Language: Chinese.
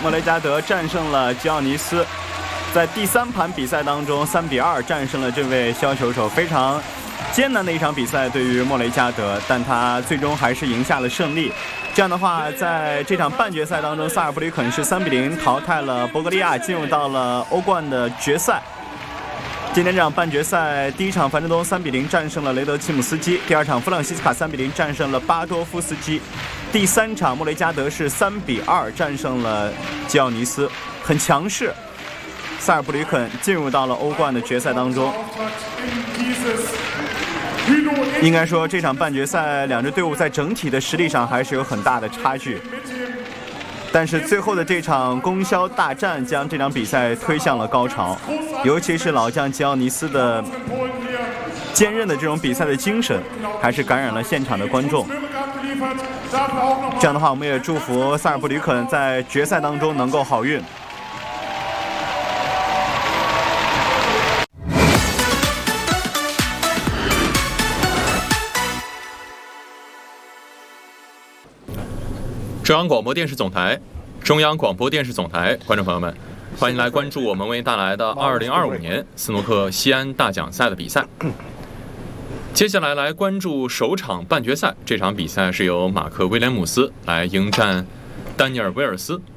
莫雷加德战胜了吉奥尼斯，在第3盘比赛当中3-2战胜了这位削球手，非常艰难的一场比赛对于莫雷加德，但他最终还是赢下了胜利。这样的话，在这场半决赛当中，萨尔布吕肯是3-0淘汰了博格利亚，进入到了欧冠的决赛。今天这场半决赛，第1场樊振东3-0战胜了雷德齐姆斯基，第2场弗朗西斯卡3-0战胜了巴多夫斯基，第3场莫雷加德是3-2战胜了吉奥尼斯，很强势。萨尔布吕肯进入到了欧冠的决赛当中。应该说，这场半决赛两支队伍在整体的实力上还是有很大的差距。但是最后的这场供销大战将这场比赛推向了高潮，尤其是老将吉奥尼斯的坚韧的这种比赛的精神，还是感染了现场的观众。这样的话，我们也祝福萨尔布吕肯在决赛当中能够好运。 中央广播电视总台，中央广播电视总台，观众朋友们，欢迎来关注我们为您带来的2025年斯诺克西安大奖赛的比赛。接下来关注首场半决赛，这场比赛是由马克·威廉姆斯来迎战丹尼尔·威尔斯。